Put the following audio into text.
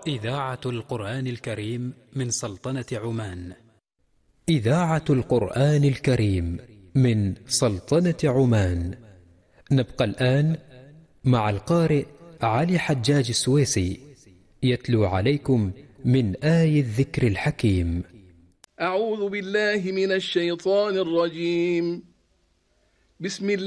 إذاعة القرآن الكريم من سلطنة عمان. إذاعة القرآن الكريم من سلطنة عمان. نبقى الآن مع القارئ علي حجاج السويسي يتلو عليكم من آي الذكر الحكيم. أعوذ بالله من الشيطان الرجيم. بسم الله